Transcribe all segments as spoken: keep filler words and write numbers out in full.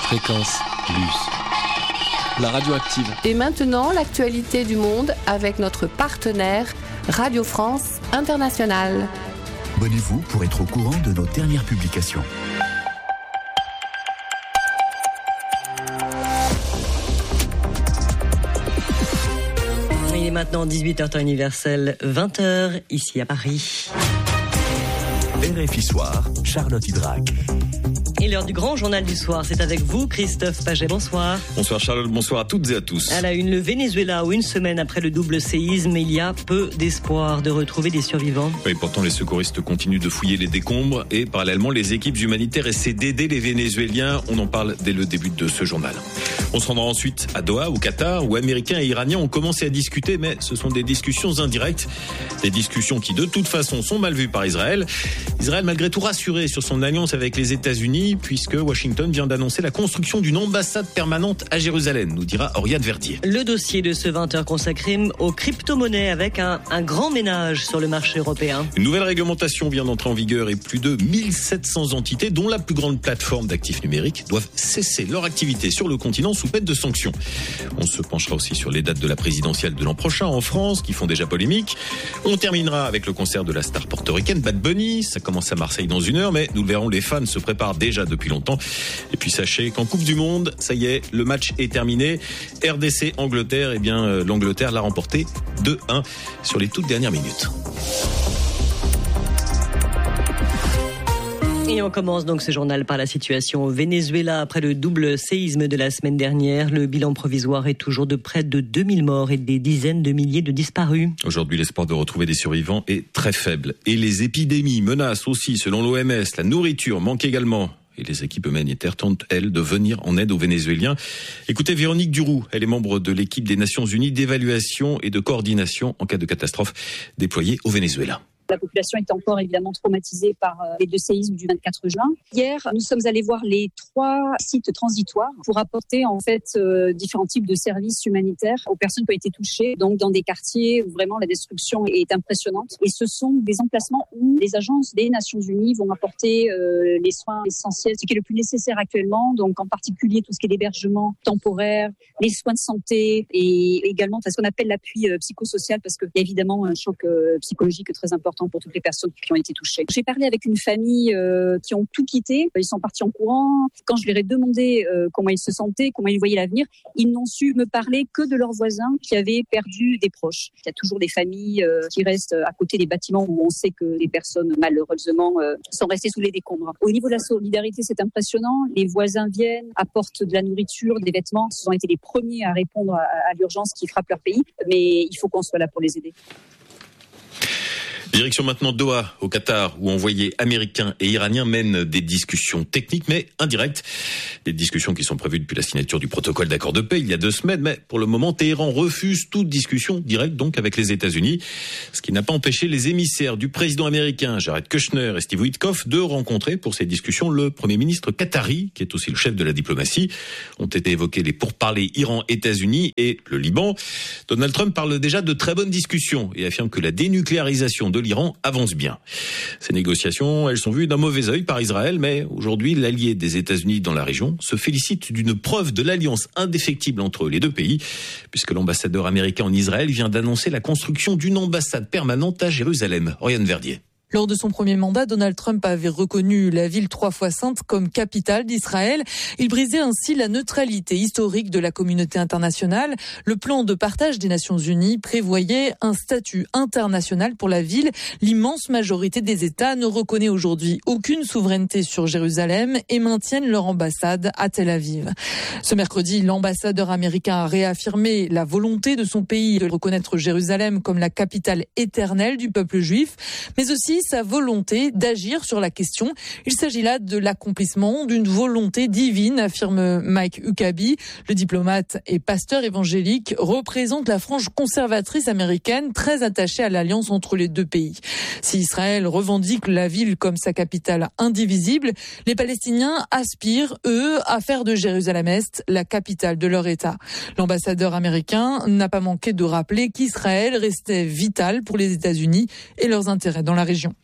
Fréquence Plus. La radio active. Et maintenant, l'actualité du monde avec notre partenaire Radio France Internationale. Abonnez-vous pour être au courant de nos dernières publications. Il est maintenant dix-huit heures temps universel, vingt heures ici à Paris. R F I Soir, Charlotte Hydrac. Et l'heure du grand journal du soir, c'est avec vous, Christophe Paget. Bonsoir. Bonsoir Charlotte, bonsoir à toutes et à tous. À la une, le Venezuela, où une semaine après le double séisme, il y a peu d'espoir de retrouver des survivants. Oui, pourtant les secouristes continuent de fouiller les décombres et parallèlement les équipes humanitaires essaient d'aider les Vénézuéliens. On en parle dès le début de ce journal. On se rendra ensuite à Doha, au Qatar, où Américains et Iraniens ont commencé à discuter, mais ce sont des discussions indirectes. Des discussions qui de toute façon sont mal vues par Israël. Israël malgré tout rassuré sur son alliance avec les États-Unis, puisque Washington vient d'annoncer la construction d'une ambassade permanente à Jérusalem, nous dira Oriane Verdier. Le dossier de ce vingt heures consacré aux crypto-monnaies avec un, un grand ménage sur le marché européen. Une nouvelle réglementation vient d'entrer en vigueur et plus de mille sept cents entités, dont la plus grande plateforme d'actifs numériques, doivent cesser leur activité sur le continent sous peine de sanctions. On se penchera aussi sur les dates de la présidentielle de l'an prochain en France, qui font déjà polémique. On terminera avec le concert de la star portoricaine Bad Bunny. Ça commence à Marseille dans une heure, mais nous le verrons, les fans se préparent déjà depuis longtemps. Et puis sachez qu'en Coupe du Monde, ça y est, le match est terminé. R D C-Angleterre, eh bien euh, l'Angleterre l'a remporté deux un sur les toutes dernières minutes. Et on commence donc ce journal par la situation au Venezuela. Après le double séisme de la semaine dernière, le bilan provisoire est toujours de près de deux mille morts et des dizaines de milliers de disparus. Aujourd'hui, l'espoir de retrouver des survivants est très faible. Et les épidémies menacent aussi, selon l'O M S. La nourriture manque également. Et les équipes humanitaires tentent, elles, de venir en aide aux Vénézuéliens. Écoutez Véronique Duroux, elle est membre de l'équipe des Nations Unies d'évaluation et de coordination en cas de catastrophe déployée au Venezuela. La population est encore évidemment traumatisée par les deux séismes du vingt-quatre juin. Hier, nous sommes allés voir les trois sites transitoires pour apporter en fait euh, différents types de services humanitaires aux personnes qui ont été touchées, donc dans des quartiers où vraiment la destruction est impressionnante. Et ce sont des emplacements où les agences des Nations Unies vont apporter euh, les soins essentiels, ce qui est le plus nécessaire actuellement, donc en particulier tout ce qui est l'hébergement temporaire, les soins de santé et également ce qu'on appelle l'appui euh, psychosocial, parce qu'il y a évidemment un choc euh, psychologique très important pour toutes les personnes qui ont été touchées. J'ai parlé avec une famille euh, qui ont tout quitté. Ils sont partis en courant. Quand je leur ai demandé euh, comment ils se sentaient, comment ils voyaient l'avenir, ils n'ont su me parler que de leurs voisins qui avaient perdu des proches. Il y a toujours des familles euh, qui restent à côté des bâtiments où on sait que les personnes, malheureusement, euh, sont restées sous les décombres. Au niveau de la solidarité, c'est impressionnant. Les voisins viennent, apportent de la nourriture, des vêtements. Ils ont été les premiers à répondre à, à l'urgence qui frappe leur pays. Mais il faut qu'on soit là pour les aider. Direction maintenant Doha, au Qatar, où envoyés américains et iraniens mènent des discussions techniques, mais indirectes. Des discussions qui sont prévues depuis la signature du protocole d'accord de paix il y a deux semaines, mais pour le moment, Téhéran refuse toute discussion directe, donc avec les États-Unis. Ce qui n'a pas empêché les émissaires du président américain, Jared Kushner et Steve Witkoff, de rencontrer pour ces discussions le premier ministre qatari, qui est aussi le chef de la diplomatie. Ont été évoqués les pourparlers Iran-États-Unis et le Liban. Donald Trump parle déjà de très bonnes discussions et affirme que la dénucléarisation de l'Iran avance bien. Ces négociations, elles sont vues d'un mauvais œil par Israël, mais aujourd'hui, l'allié des États-Unis dans la région se félicite d'une preuve de l'alliance indéfectible entre les deux pays, puisque l'ambassadeur américain en Israël vient d'annoncer la construction d'une ambassade permanente à Jérusalem. Oriane Verdier. Lors de son premier mandat, Donald Trump avait reconnu la ville trois fois sainte comme capitale d'Israël. Il brisait ainsi la neutralité historique de la communauté internationale. Le plan de partage des Nations Unies prévoyait un statut international pour la ville. L'immense majorité des États ne reconnaît aujourd'hui aucune souveraineté sur Jérusalem et maintiennent leur ambassade à Tel Aviv. Ce mercredi, l'ambassadeur américain a réaffirmé la volonté de son pays de reconnaître Jérusalem comme la capitale éternelle du peuple juif, mais aussi sa volonté d'agir sur la question. Il s'agit là de l'accomplissement d'une volonté divine, affirme Mike Huckabee. Le diplomate et pasteur évangélique représente la frange conservatrice américaine très attachée à l'alliance entre les deux pays. Si Israël revendique la ville comme sa capitale indivisible, les Palestiniens aspirent, eux, à faire de Jérusalem-Est la capitale de leur État. L'ambassadeur américain n'a pas manqué de rappeler qu'Israël restait vital pour les États-Unis et leurs intérêts dans la région.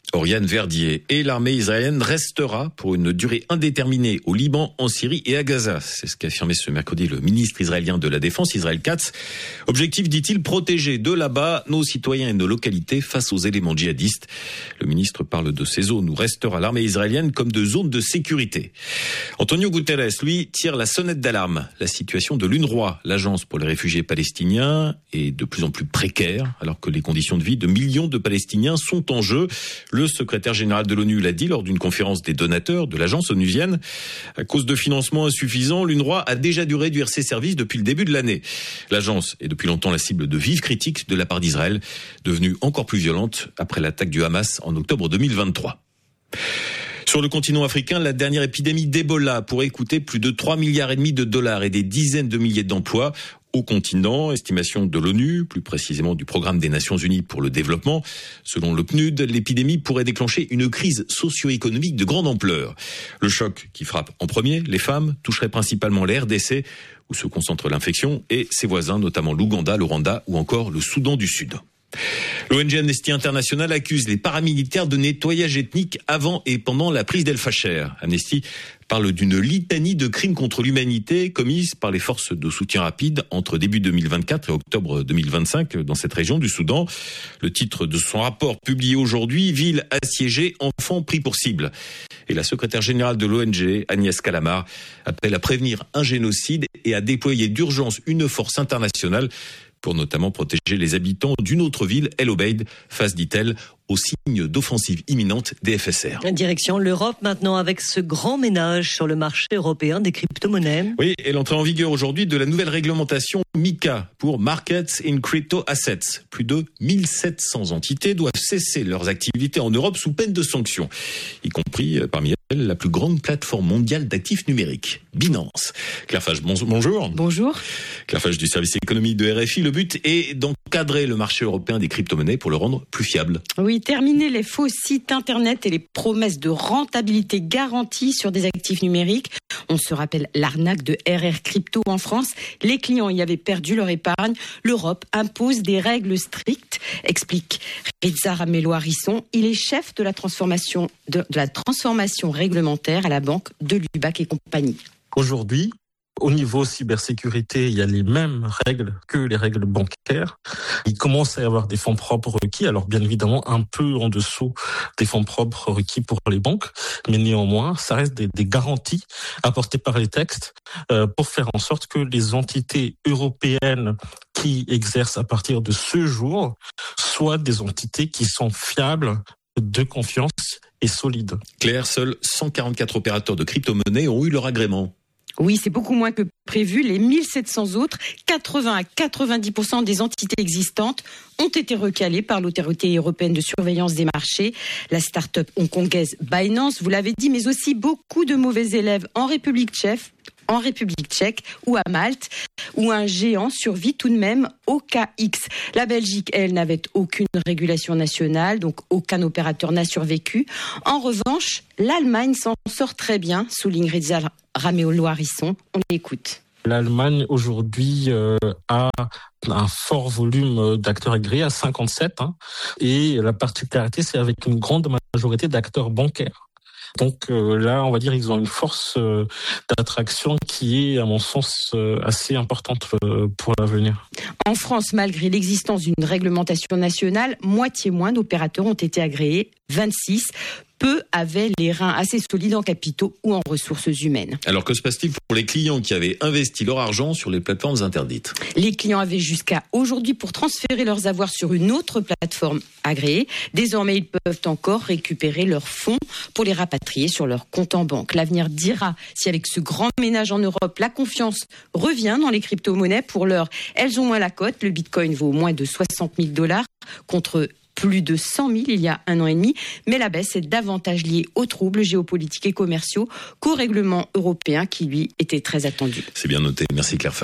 Oriane Verdier. Et l'armée israélienne restera pour une durée indéterminée au Liban, en Syrie et à Gaza. C'est ce qu'a affirmé ce mercredi le ministre israélien de la Défense, Israël Katz. Objectif, dit-il, protéger de là-bas nos citoyens et nos localités face aux éléments djihadistes. Le ministre parle de ces zones où restera l'armée israélienne comme de zones de sécurité. Antonio Guterres, lui, tire la sonnette d'alarme. La situation de l'UNRWA, l'agence pour les réfugiés palestiniens, est de plus en plus précaire, alors que les conditions de vie de millions de Palestiniens sont en jeu. Le secrétaire général de l'ONU l'a dit lors d'une conférence des donateurs de l'agence onusienne. À cause de financements insuffisants, l'UNRWA a déjà dû réduire ses services depuis le début de l'année. L'agence est depuis longtemps la cible de vives critiques de la part d'Israël, devenue encore plus violente après l'attaque du Hamas en octobre deux mille vingt-trois. Sur le continent africain, la dernière épidémie d'Ebola pourrait coûter plus de trois milliards et demi de dollars et des dizaines de milliers d'emplois au continent. Estimation de l'ONU, plus précisément du Programme des Nations Unies pour le développement. Selon le P N U D, l'épidémie pourrait déclencher une crise socio-économique de grande ampleur. Le choc qui frappe en premier les femmes toucherait principalement les R D C, où se concentre l'infection, et ses voisins, notamment l'Ouganda, le Rwanda ou encore le Soudan du Sud. L'O N G Amnesty International accuse les paramilitaires de nettoyage ethnique avant et pendant la prise d'El Fasher. Amnesty parle d'une litanie de crimes contre l'humanité commises par les forces de soutien rapide entre début deux mille vingt-quatre et octobre deux mille vingt-cinq dans cette région du Soudan. Le titre de son rapport publié aujourd'hui, Ville assiégée, enfants pris pour cible. Et la secrétaire générale de l'O N G, Agnès Calamard, appelle à prévenir un génocide et à déployer d'urgence une force internationale pour notamment protéger les habitants d'une autre ville, El Obeid, face, dit-elle, aux signes d'offensive imminente des F S R. Direction l'Europe maintenant avec ce grand ménage sur le marché européen des crypto-monnaies. Oui, et l'entrée en vigueur aujourd'hui de la nouvelle réglementation MiCA pour Markets in Crypto Assets. Plus de mille sept cents entités doivent cesser leurs activités en Europe sous peine de sanctions, y compris parmi elles la plus grande plateforme mondiale d'actifs numériques, Binance. Claire Fage, bonjour. Bonjour. Claire Fage du service économique de R F I. Le but est d'encadrer le marché européen des crypto-monnaies pour le rendre plus fiable. Oui, terminer les faux sites internet et les promesses de rentabilité garantie sur des actifs numériques. On se rappelle l'arnaque de R R Crypto en France. Les clients y avaient perdu leur épargne. L'Europe impose des règles strictes, explique Rizza Ramello-Harrison. Il est chef de la transformation, de, de la transformation réglementaire à la banque de l'U B A C et compagnie. Aujourd'hui, au niveau cybersécurité, il y a les mêmes règles que les règles bancaires. Il commence à y avoir des fonds propres requis, alors bien évidemment un peu en dessous des fonds propres requis pour les banques, mais néanmoins, ça reste des, des garanties apportées par les textes euh, pour faire en sorte que les entités européennes qui exercent à partir de ce jour soient des entités qui sont fiables, de confiance et solides. Claire, seuls cent quarante-quatre opérateurs de crypto-monnaies ont eu leur agrément. Oui, c'est beaucoup moins que prévu. Les mille sept cents autres, quatre-vingts à quatre-vingt-dix pour cent des entités existantes ont été recalées par l'autorité européenne de surveillance des marchés. La start-up hongkongaise Binance, vous l'avez dit, mais aussi beaucoup de mauvais élèves en République tchèque, en République tchèque ou à Malte, où un géant survit tout de même, O K X. La Belgique, elle, n'avait aucune régulation nationale, donc aucun opérateur n'a survécu. En revanche, l'Allemagne s'en sort très bien, souligne Rizza Ramello-Harrison. On l'écoute. L'Allemagne, aujourd'hui, euh, a un fort volume d'acteurs agréés, à cinquante-sept. Hein, et la particularité, c'est avec une grande majorité d'acteurs bancaires. Donc euh, là, on va dire ils ont une force euh, d'attraction qui est, à mon sens, euh, assez importante euh, pour l'avenir. En France, malgré l'existence d'une réglementation nationale, moitié moins d'opérateurs ont été agréés, vingt-six. Peu avaient les reins assez solides en capitaux ou en ressources humaines. Alors que se passe-t-il pour les clients qui avaient investi leur argent sur les plateformes interdites ? Les clients avaient jusqu'à aujourd'hui pour transférer leurs avoirs sur une autre plateforme agréée. Désormais, ils peuvent encore récupérer leurs fonds pour les rapatrier sur leur compte en banque. L'avenir dira si avec ce grand ménage en Europe, la confiance revient dans les crypto-monnaies. Pour l'heure, elles ont moins la cote. Le bitcoin vaut moins de soixante mille dollars contre plus de cent mille il y a un an et demi, mais la baisse est davantage liée aux troubles géopolitiques et commerciaux qu'au règlement européen qui, lui, était très attendu. C'est bien noté. Merci Claire Fage.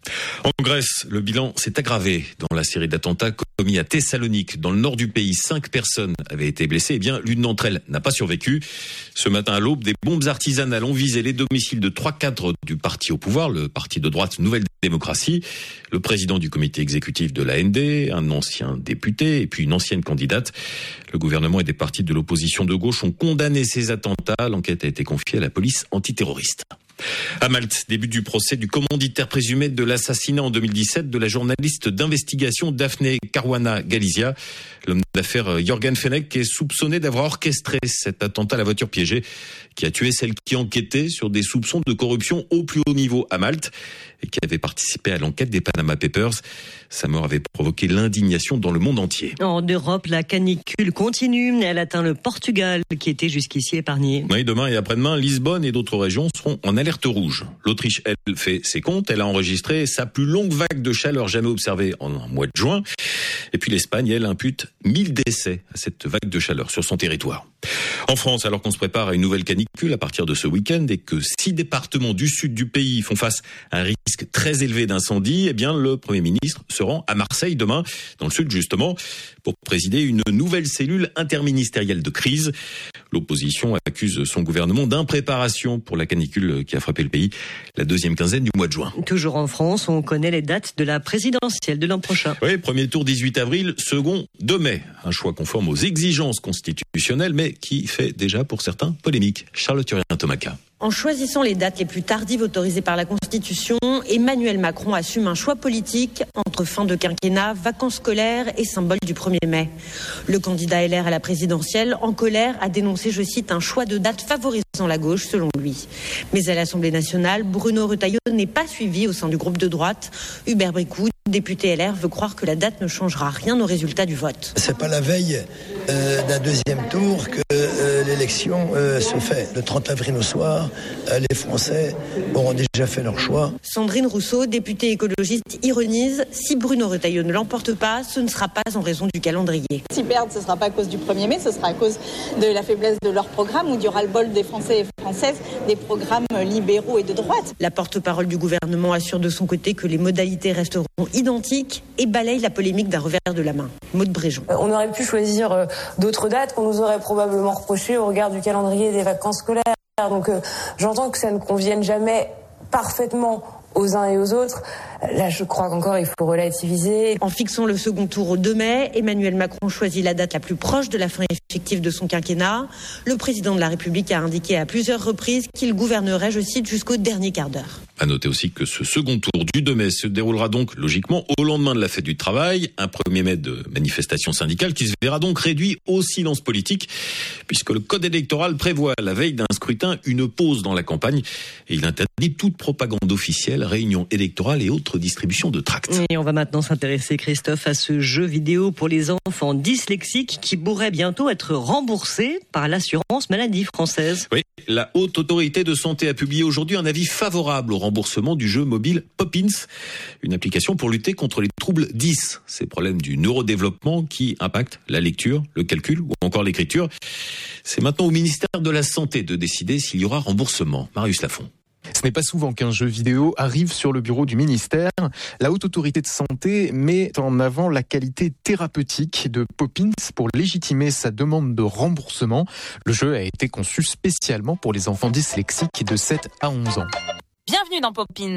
En Grèce, le bilan s'est aggravé dans la série d'attentats commis à Thessalonique, dans le nord du pays. Cinq personnes avaient été blessées. Eh bien, l'une d'entre elles n'a pas survécu. Ce matin à l'aube, des bombes artisanales ont visé les domiciles de trois cadres du parti au pouvoir, le parti de droite Nouvelle Démocratie, le président du comité exécutif de l'A N D, un ancien député et puis une ancienne candidate. Le gouvernement et des partis de l'opposition de gauche ont condamné ces attentats. L'enquête a été confiée à la police antiterroriste. À Malte, début du procès du commanditaire présumé de l'assassinat en deux mille dix-sept de la journaliste d'investigation Daphne Caruana Galizia. L'homme d'affaires Jorgen Fenech est soupçonné d'avoir orchestré cet attentat à la voiture piégée qui a tué celle qui enquêtait sur des soupçons de corruption au plus haut niveau à Malte et qui avait participé à l'enquête des Panama Papers. Sa mort avait provoqué l'indignation dans le monde entier. En Europe, la canicule continue. Elle atteint le Portugal, qui était jusqu'ici épargné. Oui, demain et après-demain, Lisbonne et d'autres régions seront en alerte rouge. L'Autriche, elle, fait ses comptes. Elle a enregistré sa plus longue vague de chaleur jamais observée en un mois de juin. Et puis l'Espagne, elle, impute mille décès à cette vague de chaleur sur son territoire. En France, alors qu'on se prépare à une nouvelle canicule à partir de ce week-end et que six départements du sud du pays font face à un risque très élevé d'incendie, eh bien, le Premier ministre se rend à Marseille demain, dans le sud justement, pour présider une nouvelle cellule interministérielle de crise. L'opposition accuse son gouvernement d'impréparation pour la canicule qui a frappé le pays la deuxième quinzaine du mois de juin. Toujours en France, on connaît les dates de la présidentielle de l'an prochain. Oui, premier tour dix-huit avril, second deux mai. Un choix conforme aux exigences constitutionnelles, mais qui fait déjà pour certains polémique. Charlotte Urien-Tomaca. En choisissant les dates les plus tardives autorisées par la Constitution, Emmanuel Macron assume un choix politique entre fin de quinquennat, vacances scolaires et symbole du premier mai. Le candidat L R à la présidentielle, en colère, a dénoncé, je cite, un choix de date favorisant la gauche, selon lui. Mais à l'Assemblée nationale, Bruno Retailleau n'est pas suivi au sein du groupe de droite. Hubert Bricout, député L R, veut croire que la date ne changera rien au résultat du vote. C'est pas la veille euh, d'un deuxième tour que euh, l'élection euh, se fait. Le trente avril au soir, euh, les Français auront déjà fait leur choix. Sandrine Rousseau, députée écologiste, ironise, si Bruno Retailleau ne l'emporte pas, ce ne sera pas en raison du calendrier. S'ils perdent, ce ne sera pas à cause du premier mai, ce sera à cause de la faiblesse de leur programme ou du ras-le-bol des Français et Françaises, des programmes libéraux et de droite. La porte-parole du gouvernement assure de son côté que les modalités resteront identiques et balaye la polémique d'un revers de la main. Maude Bréjon. On aurait pu choisir d'autres dates qu'on nous aurait probablement reprochées au regard du calendrier des vacances scolaires. Donc euh, j'entends que ça ne convienne jamais parfaitement aux uns et aux autres. Là, je crois qu'encore, il faut relativiser. En fixant le second tour au deux mai, Emmanuel Macron choisit la date la plus proche de la fin effective de son quinquennat. Le président de la République a indiqué à plusieurs reprises qu'il gouvernerait, je cite, jusqu'au dernier quart d'heure. À noter aussi que ce second tour du deux mai se déroulera donc logiquement au lendemain de la fête du travail, un premier mai de manifestation syndicale qui se verra donc réduit au silence politique, puisque le code électoral prévoit la veille d'un scrutin une pause dans la campagne et il interdit toute propagande officielle, réunion électorale et autres distribution de tracts. Et on va maintenant s'intéresser, Christophe, à ce jeu vidéo pour les enfants dyslexiques qui pourrait bientôt être remboursé par l'assurance maladie française. Oui, la Haute Autorité de Santé a publié aujourd'hui un avis favorable au remboursement du jeu mobile Poppins, une application pour lutter contre les troubles dys, ces problèmes du neurodéveloppement qui impactent la lecture, le calcul ou encore l'écriture. C'est maintenant au ministère de la Santé de décider s'il y aura remboursement. Marius Lafont. Ce n'est pas souvent qu'un jeu vidéo arrive sur le bureau du ministère. La Haute Autorité de Santé met en avant la qualité thérapeutique de Poppins pour légitimer sa demande de remboursement. Le jeu a été conçu spécialement pour les enfants dyslexiques de sept à onze ans. Bienvenue dans Poppins.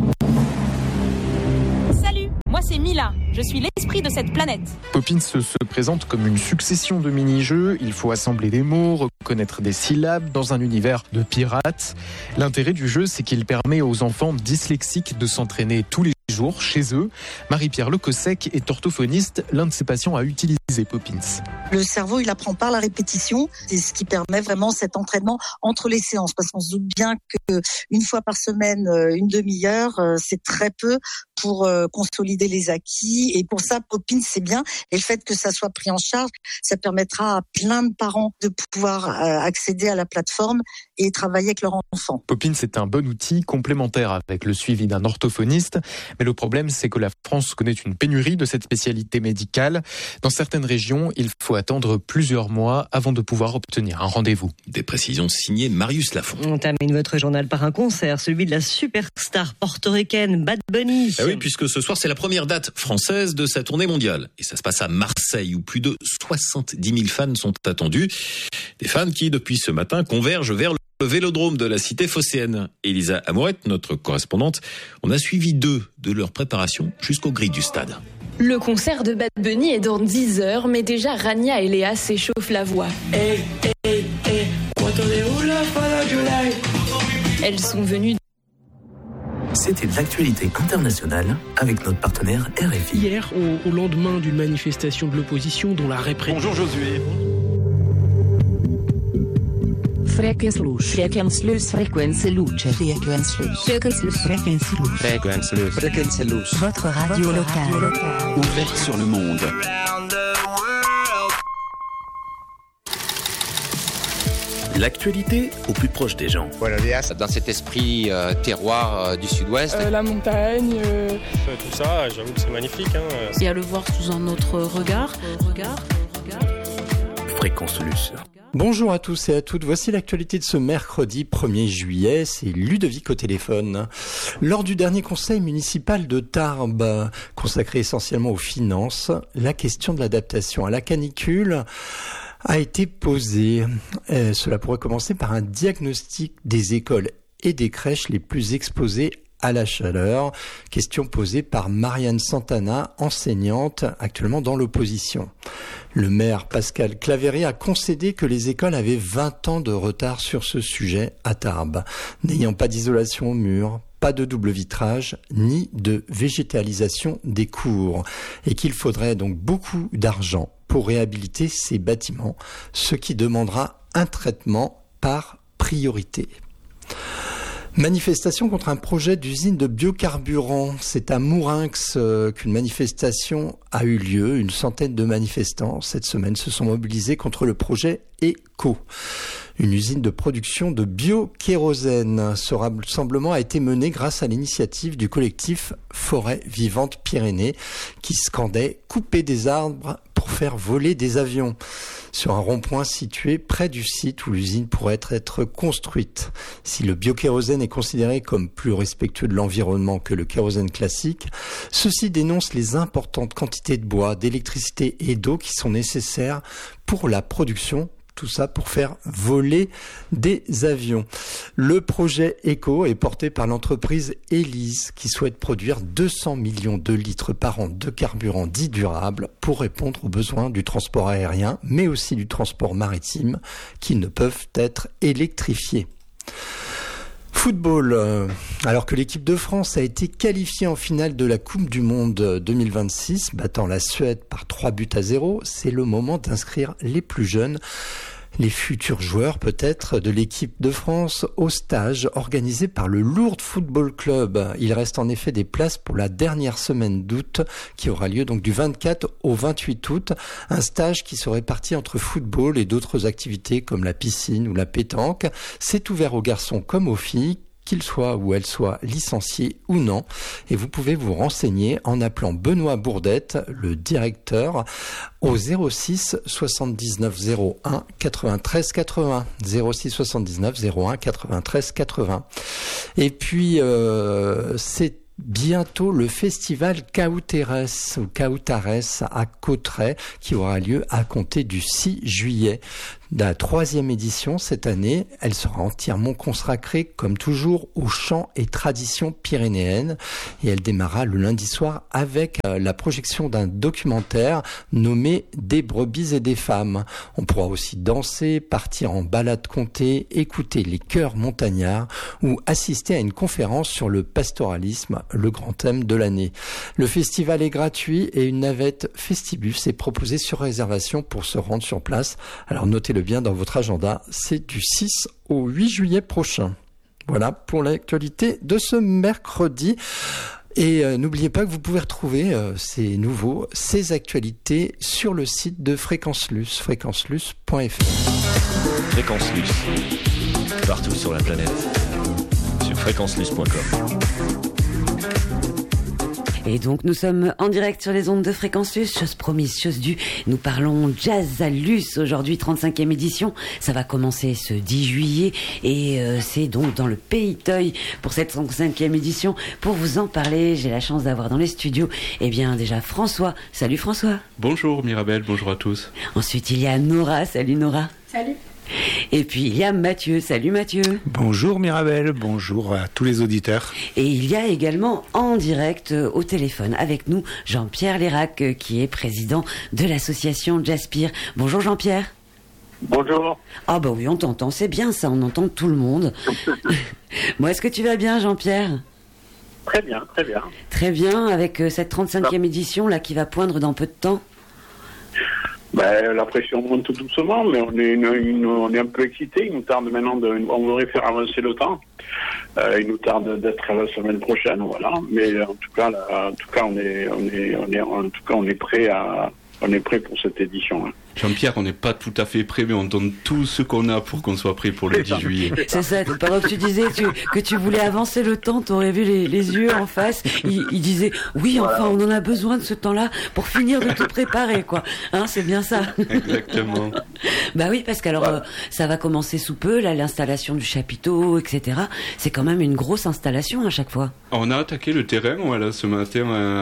Salut, moi c'est Mila, je suis l'esprit de cette planète. Poppins se présente comme une succession de mini-jeux. Il faut assembler des mots, reconnaître des syllabes dans un univers de pirates. L'intérêt du jeu, c'est qu'il permet aux enfants dyslexiques de s'entraîner tous les jours chez eux. Marie-Pierre Lecossec est orthophoniste. L'un de ses patients a utilisé Poppins. Le cerveau, il apprend par la répétition. C'est ce qui permet vraiment cet entraînement entre les séances. Parce qu'on se doute bien qu'une fois par semaine, une demi-heure, c'est très peu pour consolider les acquis. Et pour ça, Poppins, c'est bien. Et le fait que ça soit pris en charge, ça permettra à plein de parents de pouvoir accéder à la plateforme et travailler avec leur enfant. Poppins est un bon outil complémentaire avec le suivi d'un orthophoniste. Mais le problème, c'est que la France connaît une pénurie de cette spécialité médicale. Dans certaines régions, il faut attendre plusieurs mois avant de pouvoir obtenir un rendez-vous. Des précisions signées Marius Lafont. On termine votre journal par un concert, celui de la superstar portoricaine Bad Bunny. Ah oui, puisque ce soir, c'est la première date française de sa tournée mondiale. Et ça se passe à Marseille, où plus de soixante-dix mille fans sont attendus. Des fans qui, depuis ce matin, convergent vers le vélodrome de la cité phocéenne. Elisa Amourette, notre correspondante, on a suivi deux de leur préparation jusqu'aux grilles du stade. Le concert de Bad Bunny est dans dix heures, mais déjà Rania et Léa s'échauffent la voix. Hey, hey, hey, elles sont venues. C'était l'actualité internationale avec notre partenaire R F I. Hier, au, au lendemain d'une manifestation de l'opposition dont la répression... Bonjour Josué. Fréquence louche. Fréquence louche. Fréquence louche. Fréquence louche. Fréquence louche. Fréquence louche. Fréquence louche. Fréquence louche. Votre radio locale. Ouverte sur le monde. L'actualité au plus proche des gens. Buenos días. Dans cet esprit euh, terroir euh, du sud-ouest. Euh, la montagne. Euh... Tout ça, j'avoue que c'est magnifique. Hein. Et à le voir sous un autre regard. regard, regard. Fréquence Luce. Bonjour à tous et à toutes, voici l'actualité de ce mercredi premier juillet, c'est Ludovic au téléphone. Lors du dernier conseil municipal de Tarbes, consacré essentiellement aux finances, la question de l'adaptation à la canicule a été posée. Euh, cela pourrait commencer par un diagnostic des écoles et des crèches les plus exposées à la chaleur. Question posée par Marianne Santana, enseignante actuellement dans l'opposition. Le maire Pascal Claverie a concédé que les écoles avaient vingt ans de retard sur ce sujet à Tarbes, n'ayant pas d'isolation au mur, pas de double vitrage, ni de végétalisation des cours, et qu'il faudrait donc beaucoup d'argent pour réhabiliter ces bâtiments, ce qui demandera un traitement par priorité. Manifestation contre un projet d'usine de biocarburant. C'est à Mourinx euh, qu'une manifestation a eu lieu. Une centaine de manifestants cette semaine se sont mobilisés contre le projet ECO. Une usine de production de biokérosène. Ce rassemblement a été mené grâce à l'initiative du collectif Forêt Vivante Pyrénées qui scandait « Couper des arbres pour faire voler des avions » sur un rond-point situé près du site où l'usine pourrait être, être construite. Si le biokérosène est considéré comme plus respectueux de l'environnement que le kérosène classique, ceux-ci dénoncent les importantes quantités de bois, d'électricité et d'eau qui sont nécessaires pour la production. Tout ça pour faire voler des avions. Le projet ECO est porté par l'entreprise Elise qui souhaite produire deux cents millions de litres par an de carburant dit durable pour répondre aux besoins du transport aérien, mais aussi du transport maritime qui ne peuvent être électrifiés. Football, euh, alors que l'équipe de France a été qualifiée en finale de la Coupe du Monde deux mille vingt-six, battant la Suède par trois buts à zéro, c'est le moment d'inscrire les plus jeunes, les futurs joueurs peut-être de l'équipe de France au stage organisé par le Lourdes Football Club. Il reste en effet des places pour la dernière semaine d'août qui aura lieu donc du vingt-quatre au vingt-huit août. Un stage qui se répartit entre football et d'autres activités comme la piscine ou la pétanque. C'est ouvert aux garçons comme aux filles, qu'ils soient ou elles soient licenciés ou non. Et vous pouvez vous renseigner en appelant Benoît Bourdette, le directeur, au zéro six soixante-dix-neuf zéro un quatre-vingt-treize quatre-vingts. zéro six soixante-dix-neuf zéro un quatre-vingt-treize quatre-vingts. Et puis, euh, c'est bientôt le festival Cauteres ou Cautares à Cauterets qui aura lieu à compter du six juillet. La troisième édition cette année, elle sera entièrement consacrée comme toujours aux chants et traditions pyrénéennes et elle démarra le lundi soir avec la projection d'un documentaire nommé Des brebis et des femmes. On pourra aussi danser, partir en balade comté, écouter les chœurs montagnards ou assister à une conférence sur le pastoralisme, le grand thème de l'année. Le festival est gratuit et une navette Festibus est proposée sur réservation pour se rendre sur place. Alors notez-le bien dans votre agenda, c'est du six au huit juillet prochain. Voilà pour l'actualité de ce mercredi. Et euh, n'oubliez pas que vous pouvez retrouver euh, ces nouveaux, ces actualités sur le site de Fréquence Luce, fréquence luce point f r. Fréquence Luce, partout sur la planète, sur fréquence luce point com. Et donc nous sommes en direct sur les ondes de Fréquence Luce, chose promise, chose due. Nous parlons Jazz à Luce aujourd'hui, trente-cinquième édition. Ça va commencer ce dix juillet et euh, c'est donc dans le Pays Toy pour cette trente-cinquième édition. Pour vous en parler, j'ai la chance d'avoir dans les studios, eh bien déjà François. Salut François. Bonjour Mirabelle, bonjour à tous. Ensuite il y a Nora. Salut Nora. Salut. Et puis il y a Mathieu. Salut Mathieu. Bonjour Mirabelle, bonjour à tous les auditeurs. Et il y a également en direct euh, au téléphone avec nous Jean-Pierre Lérac euh, qui est président de l'association Jazzpire. Bonjour Jean-Pierre. Bonjour. Ah bah oui, on t'entend, c'est bien ça, on entend tout le monde. Bon, est-ce que tu vas bien Jean-Pierre ? Très bien, très bien. Très bien, avec euh, cette trente-cinquième édition là qui va poindre dans peu de temps. Ben, la pression monte tout doucement, mais on est, une, une, on est un peu excité. Il nous tarde maintenant, de, on voudrait faire avancer le temps. Euh, il nous tarde d'être la semaine prochaine, voilà. Mais en tout cas, là, en tout cas, on est, on est, on est, en tout cas, on est prêt à, on est prêt pour cette édition. Hein. Jean-Pierre, on n'est pas tout à fait prêt, mais on donne tout ce qu'on a pour qu'on soit prêt pour le dix juillet. C'est ça, pendant que tu disais tu, que tu voulais avancer le temps, tu aurais vu les, les yeux en face. Il, il disait, oui, enfin, on en a besoin de ce temps-là pour finir de tout préparer, quoi. Hein, c'est bien ça. Exactement. Bah oui, parce que alors, voilà. euh, ça va commencer sous peu, là, l'installation du chapiteau, et cetera. C'est quand même une grosse installation à chaque fois. On a attaqué le terrain, voilà, ce matin,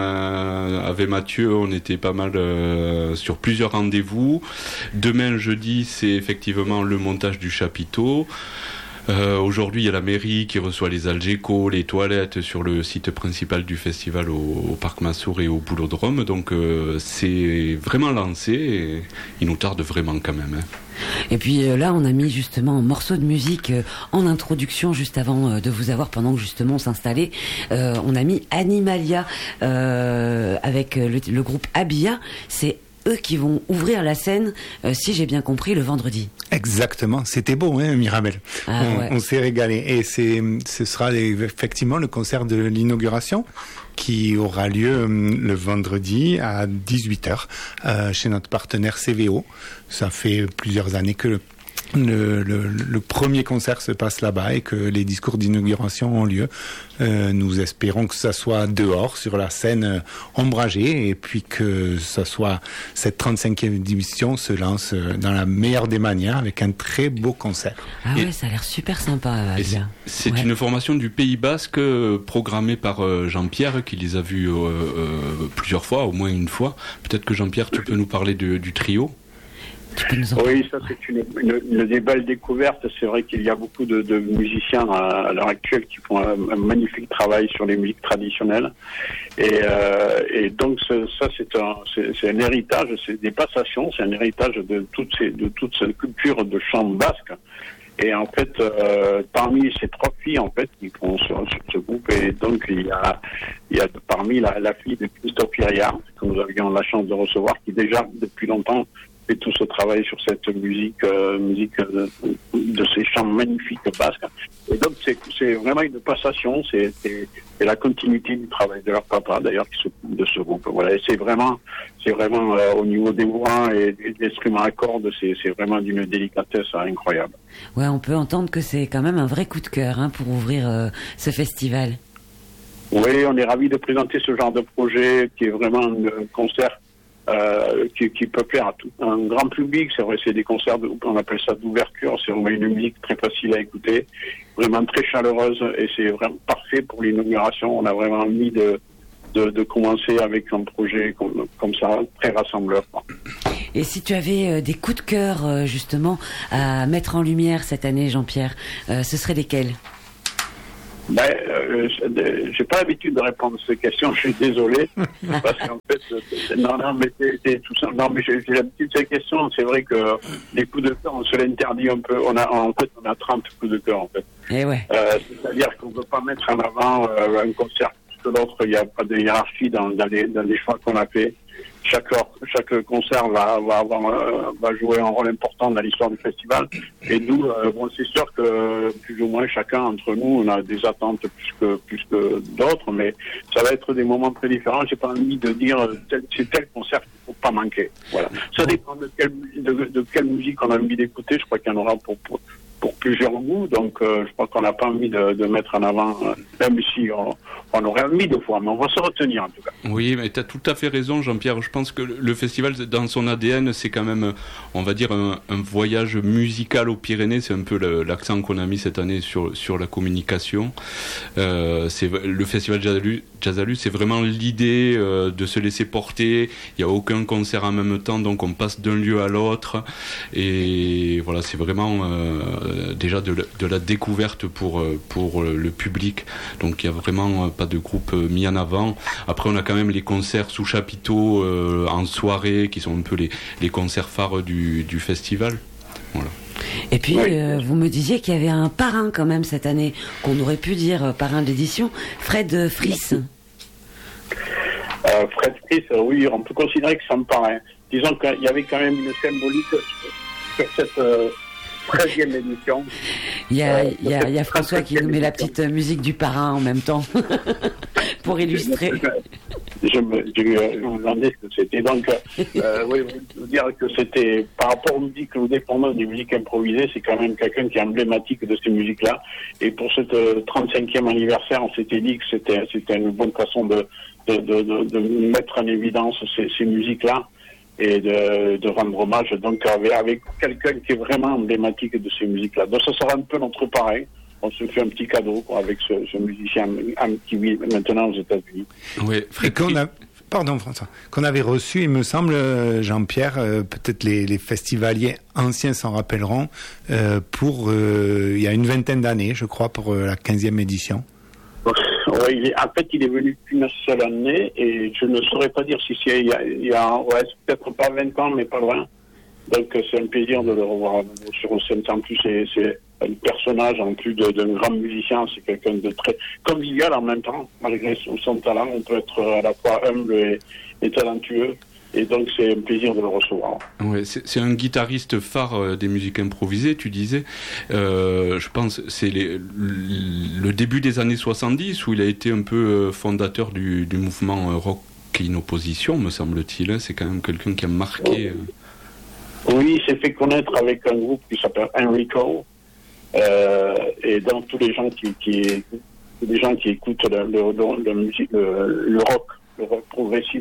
euh, avec Mathieu, on était pas mal euh, sur plusieurs rendez-vous. Demain, jeudi, c'est effectivement le montage du chapiteau. Euh, aujourd'hui, il y a la mairie qui reçoit les algécos, les toilettes sur le site principal du festival au, au Parc Massour et au Boulodrome. Donc, euh, c'est vraiment lancé et il nous tarde vraiment quand même. Hein. Et puis euh, là, on a mis justement un morceau de musique euh, en introduction juste avant euh, de vous avoir pendant que justement on s'installait. Euh, on a mis Animalia euh, avec le, le groupe Abia. C'est eux qui vont ouvrir la scène, euh, si j'ai bien compris, le vendredi. Exactement, c'était beau, hein, Mirabelle. Ah, on, ouais. on s'est régalé. Et c'est, ce sera effectivement le concert de l'inauguration qui aura lieu le vendredi à dix-huit heures euh, chez notre partenaire C V O. Ça fait plusieurs années que le Le, le, le premier concert se passe là-bas et que les discours d'inauguration ont lieu. Euh, nous espérons que ça soit dehors, sur la scène euh, ombragée, et puis que ça soit cette trente-cinquième édition se lance euh, dans la meilleure des manières avec un très beau concert. Ah ouais, et ça a l'air super sympa. C'est, c'est ouais. une formation du Pays Basque euh, programmée par euh, Jean-Pierre qui les a vus euh, euh, plusieurs fois, au moins une fois. Peut-être que Jean-Pierre, tu peux nous parler de, du trio. Oui, ça c'est une, une, une des belles découvertes. C'est vrai qu'il y a beaucoup de, de musiciens à, à l'heure actuelle qui font un, un magnifique travail sur les musiques traditionnelles. Et, euh, et donc ce, ça c'est un, c'est, c'est un héritage, c'est des passations, c'est un héritage de toute, ces, de toute cette culture de chant basque. Et en fait, euh, parmi ces trois filles, en fait, qui font sur, sur ce groupe, et donc il y a, il y a parmi la, la fille de Christophe Iria, que nous avions la chance de recevoir, qui déjà depuis longtemps fait tout ce travail sur cette musique, euh, musique de, de ces chants magnifiques basques. Et donc c'est, c'est vraiment une passation, c'est, c'est, c'est la continuité du travail de leur papa, d'ailleurs, qui s'occupe de ce groupe. Voilà, et c'est vraiment, c'est vraiment euh, au niveau des voix et des instruments à cordes, c'est, c'est vraiment d'une délicatesse incroyable. Ouais, on peut entendre que c'est quand même un vrai coup de cœur hein, pour ouvrir euh, ce festival. Oui, on est ravis de présenter ce genre de projet qui est vraiment un concert Euh, qui, qui peut plaire à tout un grand public. C'est vrai, c'est des concerts, de, on appelle ça d'ouverture, c'est vraiment une musique très facile à écouter, vraiment très chaleureuse, et c'est vraiment parfait pour l'inauguration. On a vraiment envie de, de, de commencer avec un projet comme, comme ça, très rassembleur. Et si tu avais euh, des coups de cœur euh, justement à mettre en lumière cette année, Jean-Pierre, euh, ce seraient lesquels ? Ben, euh, j'ai pas l'habitude de répondre à ces questions, je suis désolé, parce qu'en fait, c'est, non, non, mais c'est, c'est tout ça, non, mais j'ai, j'ai l'habitude de ces questions, c'est vrai que les coups de cœur, on se l'interdit un peu, on a, en fait, on a trente coups de cœur, en fait. Et ouais. Euh, c'est-à-dire qu'on ne peut pas mettre en avant euh, un concert plus que l'autre, il n'y a pas de hiérarchie dans, dans, les, dans les choix qu'on a fait. Chaque, chaque concert va, va, avoir, euh, va jouer un rôle important dans l'histoire du festival. Et nous, euh, bon, c'est sûr que plus ou moins chacun entre nous, on a des attentes plus que, plus que d'autres, mais ça va être des moments très différents. J'ai pas envie de dire tel, c'est tel concert qu'il faut pas manquer. Voilà. Ça dépend de quelle, de, de quelle musique on a envie d'écouter. Je crois qu'il y en aura pour, pour, pour plusieurs goûts, donc euh, je crois qu'on n'a pas envie de, de mettre en avant, euh, même si on, on aurait envie de voir, mais on va se retenir en tout cas. Oui, mais tu as tout à fait raison, Jean-Pierre. Je pense que le festival, dans son A D N, c'est quand même, on va dire, un, un voyage musical aux Pyrénées. C'est un peu le, l'accent qu'on a mis cette année sur, sur la communication. Euh, c'est, le festival Jazzalus, Jazzalus, c'est vraiment l'idée euh, de se laisser porter. Il n'y a aucun concert en même temps, donc on passe d'un lieu à l'autre. Et voilà, c'est vraiment euh, déjà de la, de la découverte pour, pour le public. Donc il n'y a vraiment pas de groupe mis en avant. Après, on a quand même les concerts sous chapiteau euh, en soirée, qui sont un peu les, les concerts phares du, du festival. Voilà. Et puis, euh, vous me disiez qu'il y avait un parrain quand même cette année, qu'on aurait pu dire euh, parrain de l'édition, Fred Friss. Euh, Fred Friss, euh, oui, on peut considérer que c'est un parrain. Disons qu'il y avait quand même une symbolique sur cette euh, treizième édition. Il y a, euh, il y a, il y a François qui nous met la petite musique du parrain en même temps, pour illustrer. Je me, je me demandais ce que c'était. Donc, euh, oui, vous dire que c'était, par rapport aux musiques, aux dépendants des musiques improvisées, c'est quand même quelqu'un qui est emblématique de ces musiques-là. Et pour cette euh, trente-cinquième anniversaire, on s'était dit que c'était, c'était une bonne façon de, de, de, de, de mettre en évidence ces, ces musiques-là et de, de rendre hommage donc avec, avec quelqu'un qui est vraiment emblématique de ces musiques-là. Donc, ça sera un peu notre pareil. On se fait un petit cadeau quoi, avec ce, ce musicien qui vit maintenant aux États-Unis. Oui, et qu'on a, pardon François, qu'on avait reçu, il me semble, Jean-Pierre, euh, peut-être les, les festivaliers anciens s'en rappelleront, euh, pour euh, il y a une vingtaine d'années, je crois, pour euh, la quinzième édition. Ouais, il est, en fait, il est venu qu'une seule année et je ne saurais pas dire si c'est il y a, il y a ouais, c'est peut-être pas vingt ans, mais pas loin. Donc c'est un plaisir de le revoir sur scène. En plus, c'est, c'est un personnage, en plus de, d'un grand musicien, c'est quelqu'un de très convivial en même temps, malgré son, son talent. On peut être à la fois humble et, et talentueux. Et donc, c'est un plaisir de le recevoir. Ouais, c'est, c'est un guitariste phare euh, des musiques improvisées, tu disais. Euh, je pense c'est les, le début des années soixante-dix où il a été un peu euh, fondateur du, du mouvement euh, rock in opposition, me semble-t-il. C'est quand même quelqu'un qui a marqué... Euh... Oui, il s'est fait connaître avec un groupe qui s'appelle Enrico. Euh, et donc, tous les gens qui, qui, les gens qui écoutent le, le, le, le, musique, le, le rock, le rock progressif,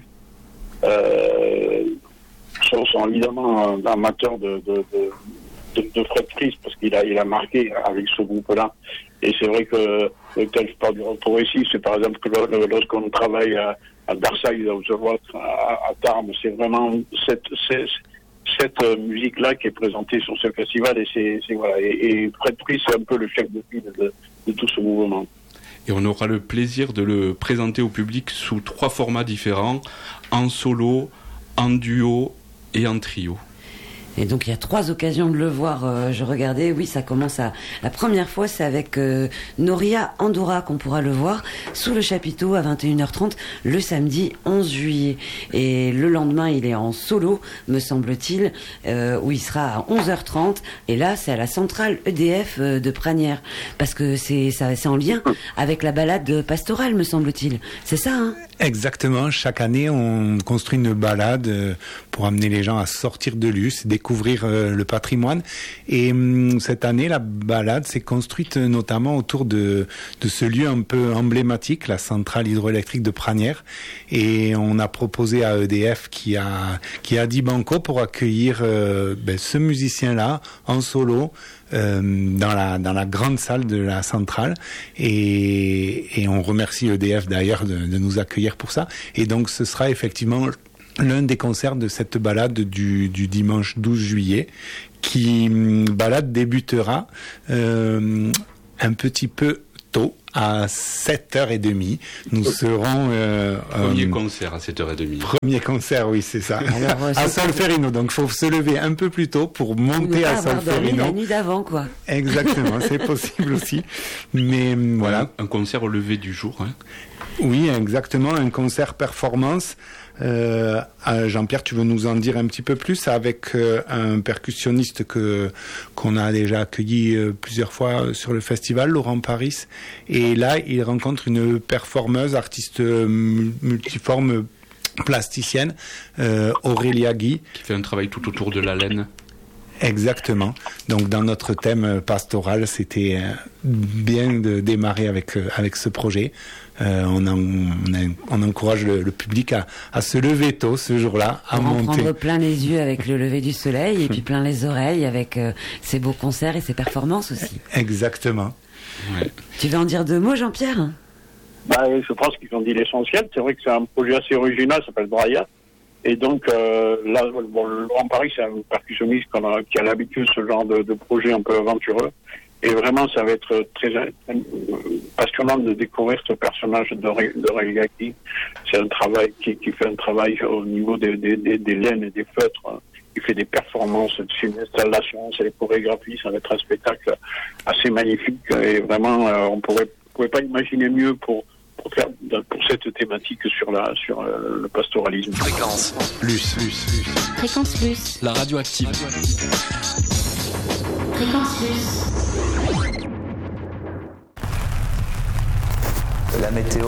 Euh, sont, sont évidemment amateurs de, de, de, de Fred Friss parce qu'il a, il a marqué avec ce groupe-là. Et c'est vrai que quand je parle du rock progressif, c'est par exemple que lorsqu'on travaille à, à Dark Side of the Road, à, à Tarbes, c'est vraiment cette, cette, cette musique-là qui est présentée sur ce festival. Et, c'est, c'est, voilà. et, et Fred Friss, c'est un peu le chef de file de, de tout ce mouvement. Et on aura le plaisir de le présenter au public sous trois formats différents, en solo, en duo et en trio. Et donc il y a trois occasions de le voir. Euh, je regardais, oui, ça commence à... La première fois, c'est avec euh, Noria Andorra qu'on pourra le voir sous le chapiteau à vingt et une heures trente le samedi onze juillet. Et le lendemain, il est en solo, me semble-t-il, euh, où il sera à onze heures trente. Et là, c'est à la centrale E D F euh, de Pranières. Parce que c'est, ça, c'est en lien avec la balade pastorale, me semble-t-il. C'est ça, hein ? Exactement. Chaque année, on construit une balade pour amener les gens à sortir de Luce, découvrir le patrimoine. Et cette année, la balade s'est construite notamment autour de, de ce lieu un peu emblématique, la centrale hydroélectrique de Pranières. Et on a proposé à E D F qui a, qui a dit banco pour accueillir euh, ben, ce musicien-là en solo. Euh, dans la dans la grande salle de la centrale et, et on remercie E D F d'ailleurs de, de nous accueillir pour ça. Et donc ce sera effectivement l'un des concerts de cette balade du, du dimanche douze juillet qui balade débutera euh, un petit peu tôt à sept heures trente. Nous serons... Euh, premier euh, concert à sept heures trente. Premier concert, oui, c'est ça. Alors, euh, à Solferino. Donc, il faut se lever un peu plus tôt pour monter à Solferino. La nuit d'avant, quoi. Exactement, c'est possible aussi. Mais voilà. Un, un concert au lever du jour. Hein. Oui, exactement. Un concert performance. Euh, Jean-Pierre, tu veux nous en dire un petit peu plus avec euh, un percussionniste que qu'on a déjà accueilli euh, plusieurs fois sur le festival, Laurent Paris. Et là, il rencontre une performeuse, artiste euh, multiforme, plasticienne, euh, Aurélia Guy. Qui fait un travail tout autour de la laine. Exactement. Donc dans notre thème pastoral, c'était bien de démarrer avec avec ce projet. Euh, on, en, on, a, on encourage le, le public à, à se lever tôt ce jour-là, à Pour monter. en prendre plein les yeux avec le lever du soleil et puis plein les oreilles avec euh, ses beaux concerts et ses performances aussi. Exactement. Ouais. Tu veux en dire deux mots, Jean-Pierre ? Bah, je pense qu'ils ont dit l'essentiel. C'est vrai que c'est un projet assez original, ça s'appelle Braya. Et donc, euh, là, bon, Laurent Paris, c'est un percussionniste qu'on a, qui a l'habitude de ce genre de, de projet un peu aventureux. Et vraiment, ça va être très, très passionnant de découvrir ce personnage de, de Religaki. C'est un travail qui, qui fait un travail au niveau des, des, des, des laines et des feutres. Il fait des performances, c'est une installation, c'est des chorégraphies, ça va être un spectacle assez magnifique. Et vraiment, euh, on pourrait, pourrait pas imaginer mieux pour, pour faire, pour cette thématique sur la, sur euh, le pastoralisme. Fréquence plus, plus, plus. Fréquence Plus. La radio active. Fréquence Plus. La météo.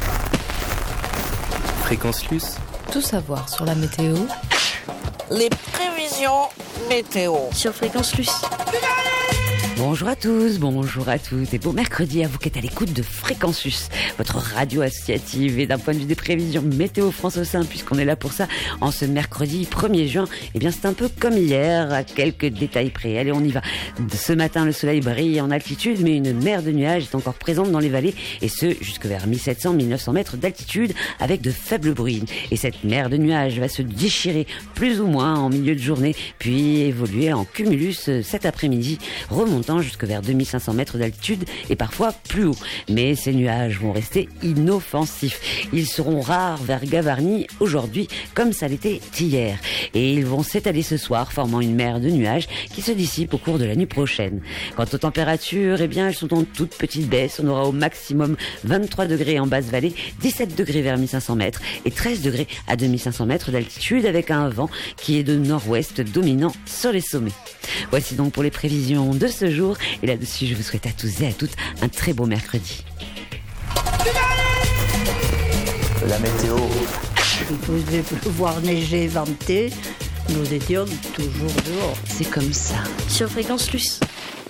Fréquence Plus. Tout savoir sur la météo. Les prévisions météo. Sur Fréquence Plus. Bonjour à tous, bonjour à toutes et bon mercredi à vous qui êtes à l'écoute de Fréquence Plus, votre radio associative et d'un point de vue des prévisions météo France au sein, puisqu'on est là pour ça en ce mercredi premier juin. Eh bien c'est un peu comme hier, à quelques détails près. Allez, on y va. Ce matin, le soleil brille en altitude, mais une mer de nuages est encore présente dans les vallées, et ce jusque vers mille sept cents à mille neuf cents mètres d'altitude, avec de faibles bruines. Et cette mer de nuages va se déchirer plus ou moins en milieu de journée, puis évoluer en cumulus cet après-midi, remontant jusque vers deux mille cinq cents mètres d'altitude et parfois plus haut. Mais ces nuages vont rester inoffensifs. Ils seront rares vers Gavarnie aujourd'hui, comme ça l'était hier. Et ils vont s'étaler ce soir, formant une mer de nuages qui se dissipe au cours de la nuit prochaine. Quant aux températures, eh bien, elles sont en toute petite baisse. On aura au maximum vingt-trois degrés en basse vallée, dix-sept degrés vers mille cinq cents mètres et treize degrés à deux mille cinq cents mètres d'altitude, avec un vent qui est de nord-ouest dominant sur les sommets. Voici donc pour les prévisions de ce jour. Et là-dessus, je vous souhaite à tous et à toutes un très beau mercredi. La météo. Il faisait pleuvoir, neiger, venter. Nous étions toujours dehors. C'est comme ça. Sur Fréquence Plus.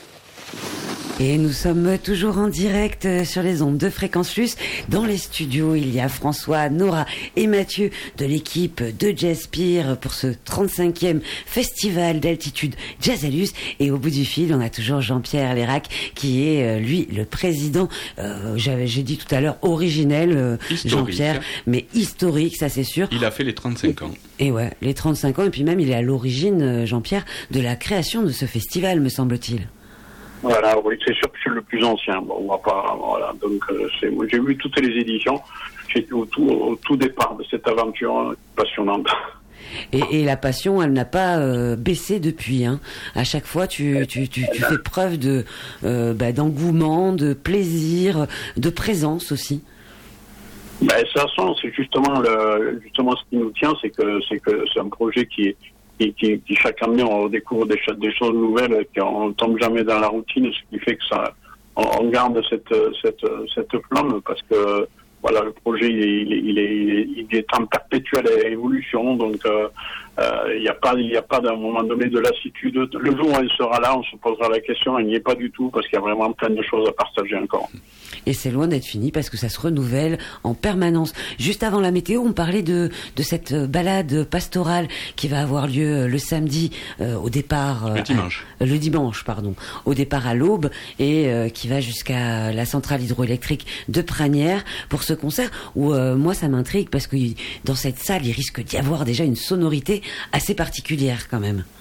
Et nous sommes toujours en direct sur les ondes de Fréquence Plus. Dans les studios, il y a François, Nora et Mathieu de l'équipe de Jazzpire pour ce trente-cinquième festival d'altitude Jazzalus. Et au bout du fil, on a toujours Jean-Pierre Lérac qui est, lui, le président, euh, j'avais, j'ai dit tout à l'heure, originel, euh, Jean-Pierre, mais historique, ça c'est sûr. Il a fait les trente-cinq ans. Et ouais, les trente-cinq ans. Et puis même, il est à l'origine, Jean-Pierre, de la création de ce festival, me semble-t-il. Voilà, oui, c'est sûr que je suis le plus ancien. Bon, on va pas, voilà. Donc, euh, c'est, moi, j'ai vu toutes les éditions. J'étais au tout, au tout départ de cette aventure passionnante. Et, et la passion, elle n'a pas euh, baissé depuis. Hein. À chaque fois, tu, tu, tu, tu fais preuve de, euh, bah, d'engouement, de plaisir, de présence aussi. Ben, ça sent, c'est justement le, justement ce qui nous tient, c'est que, c'est que c'est un projet qui est Qui, qui, qui chaque année on découvre des, des choses nouvelles, qu'on ne tombe jamais dans la routine, ce qui fait que ça, on, on garde cette, cette, cette flamme, parce que voilà, le projet il est, il est, il est en perpétuelle évolution, donc il euh, n'y euh, a pas, il y a pas d'un moment donné de lassitude. Le jour où elle sera là, on se posera la question, elle n'y est pas du tout, parce qu'il y a vraiment plein de choses à partager encore. Et c'est loin d'être fini parce que ça se renouvelle en permanence. Juste avant la météo, on parlait de, de cette balade pastorale qui va avoir lieu le samedi euh, au départ... Euh, le dimanche. À, le dimanche, pardon. Au départ à l'aube et euh, qui va jusqu'à la centrale hydroélectrique de Pranières pour ce concert où euh, moi ça m'intrigue parce que dans cette salle, il risque d'y avoir déjà une sonorité assez particulière quand même.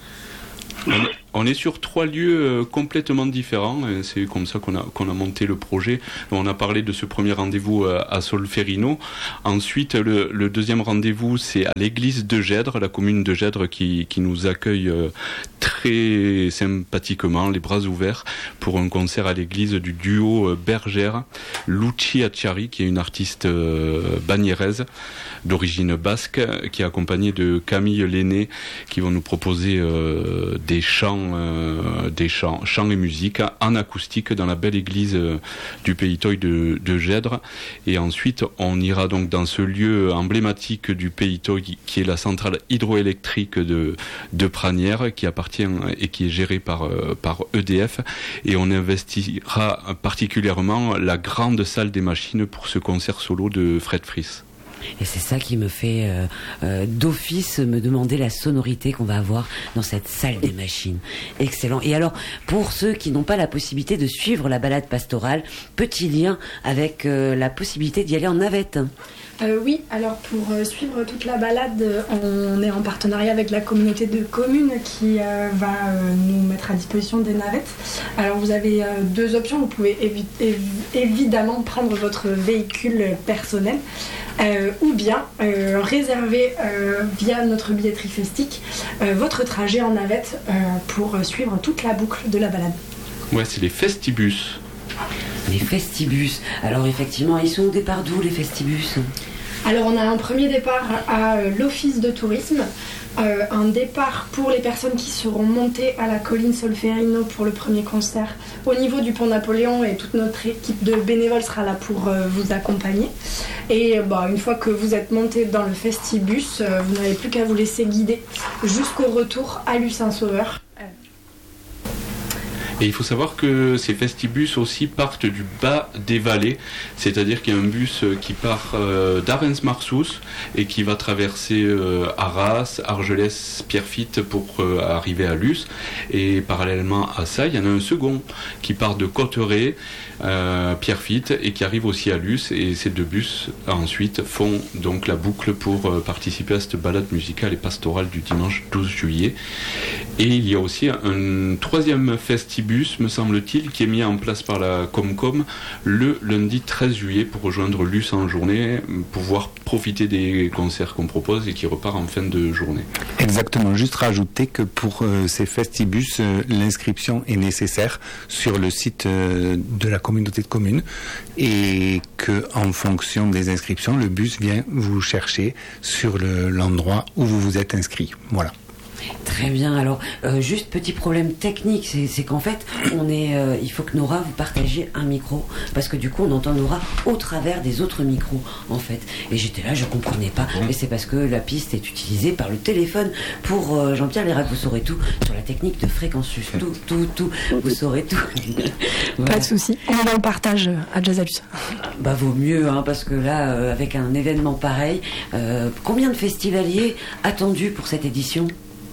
On est sur trois lieux complètement différents. C'est comme ça qu'on a, qu'on a monté le projet. On a parlé de ce premier rendez-vous à Solferino. Ensuite, le, le deuxième rendez-vous, c'est à l'église de Gèdre, la commune de Gèdre qui, qui nous accueille très sympathiquement, les bras ouverts, pour un concert à l'église du duo Bergère, Luci Acciari, qui est une artiste bagneraise d'origine basque, qui est accompagnée de Camille Lenné, qui vont nous proposer euh, des chants Euh, des chants, chants et musique en acoustique dans la belle église euh, du Pays Toy de, de Gèdre. Et ensuite, on ira donc dans ce lieu emblématique du Pays Toy qui est la centrale hydroélectrique de, de Pranières, qui appartient et qui est géré par, euh, par E D F. Et on investira particulièrement la grande salle des machines pour ce concert solo de Fred Fries. Et c'est ça qui me fait euh, euh, d'office me demander la sonorité qu'on va avoir dans cette salle des machines. Excellent. Et alors, pour ceux qui n'ont pas la possibilité de suivre la balade pastorale, petit lien avec euh, la possibilité d'y aller en navette. Euh, oui, alors pour euh, suivre toute la balade, euh, on est en partenariat avec la communauté de communes qui euh, va euh, nous mettre à disposition des navettes. Alors vous avez euh, deux options, vous pouvez évi- évi- évidemment prendre votre véhicule personnel euh, ou bien euh, réserver euh, via notre billetterie festique euh, votre trajet en navette euh, pour suivre toute la boucle de la balade. Ouais, c'est les Festibus. Les Festibus. Alors effectivement, ils sont au départ d'où les Festibus ? Alors on a un premier départ à euh, l'office de tourisme, euh, un départ pour les personnes qui seront montées à la colline Solferino pour le premier concert au niveau du pont Napoléon, et toute notre équipe de bénévoles sera là pour euh, vous accompagner. Et bah, une fois que vous êtes monté dans le Festibus, euh, vous n'avez plus qu'à vous laisser guider jusqu'au retour à Lucin-Sauveur. Et il faut savoir que ces Festibus aussi partent du bas des vallées, c'est-à-dire qu'il y a un bus qui part euh, d'Arens-Marsous et qui va traverser euh, Arras, Argelès, Pierrefitte pour euh, arriver à Luce. Et parallèlement à ça, il y en a un second qui part de Cotteret, euh, Pierrefitte, et qui arrive aussi à Luce. Et ces deux bus ensuite font donc la boucle pour euh, participer à cette balade musicale et pastorale du dimanche douze juillet. Et il y a aussi un troisième Festibus, me semble-t-il, qui est mis en place par la Comcom le lundi treize juillet pour rejoindre Luce en journée, pouvoir profiter des concerts qu'on propose et qui repart en fin de journée. Exactement, juste rajouter que pour euh, ces Festibus, euh, l'inscription est nécessaire sur le site euh, de la communauté de communes et qu'en fonction des inscriptions, le bus vient vous chercher sur le, l'endroit où vous vous êtes inscrit. Voilà. Très bien. Alors, euh, juste petit problème technique, c'est, c'est qu'en fait, on est, euh, il faut que Nora vous partagiez un micro, parce que du coup, on entend Nora au travers des autres micros, en fait. Et j'étais là, je comprenais pas. Et c'est parce que la piste est utilisée par le téléphone. Pour euh, Jean-Pierre Lérac, vous saurez tout sur la technique de Fréquensus. Tout, tout, tout. Vous saurez tout. Voilà. Pas de souci. On est dans le partage à Jazzalus. Bah, vaut mieux, hein, parce que là, euh, avec un événement pareil, euh, combien de festivaliers attendus pour cette édition ?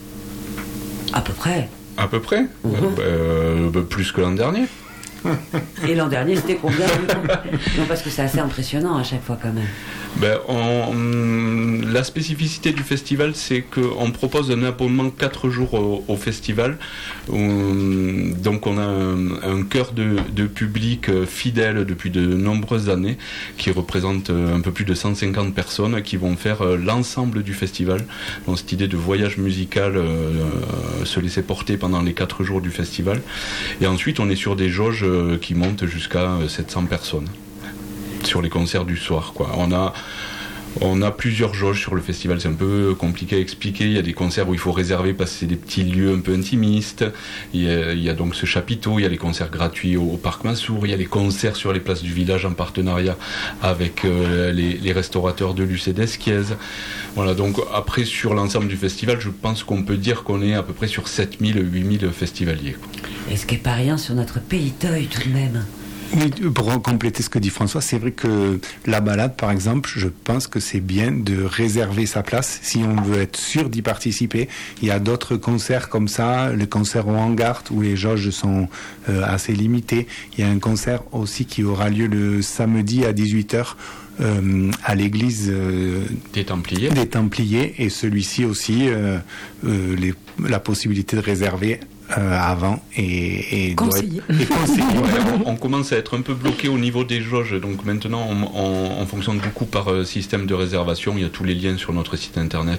À peu près. À peu près mmh. euh, bah, plus que l'an dernier. Et l'an dernier, c'était combien ? Non, parce que c'est assez impressionnant à chaque fois quand même. Ben, on, la spécificité du festival, c'est qu'on propose un abonnement quatre jours au, au festival. On, donc on a un, un cœur de, de public fidèle depuis de nombreuses années, qui représente un peu plus de cent cinquante personnes qui vont faire l'ensemble du festival. Donc cette idée de voyage musical, euh, se laisser porter pendant les quatre jours du festival. Et ensuite on est sur des jauges qui montent jusqu'à sept cents personnes sur les concerts du soir, quoi. On a On a plusieurs jauges sur le festival, c'est un peu compliqué à expliquer. Il y a des concerts où il faut réserver parce que c'est des petits lieux un peu intimistes. Il y a, il y a donc ce chapiteau, il y a les concerts gratuits au, au Parc Massour, il y a les concerts sur les places du village en partenariat avec euh, les, les restaurateurs de Luce et d'Esquiez. Voilà, donc après sur l'ensemble du festival, je pense qu'on peut dire qu'on est à peu près sur sept mille, huit mille festivaliers, quoi. Et ce qui n'est pas rien sur notre pays d'œil tout de même. Oui, pour compléter ce que dit François, c'est vrai que la balade, par exemple, je pense que c'est bien de réserver sa place si on veut être sûr d'y participer. Il y a d'autres concerts comme ça, les concerts au hangar où les jauges sont euh, assez limitées. Il y a un concert aussi qui aura lieu le samedi à dix-huit heures euh, à l'église euh, des Templiers. Des Templiers, et celui-ci aussi, euh, euh, les, la possibilité de réserver Euh, avant et, et conseiller. Être, et conseiller. Ouais, on, on commence à être un peu bloqué au niveau des jauges, donc maintenant on, on, on fonctionne beaucoup par euh, système de réservation. Il y a tous les liens sur notre site internet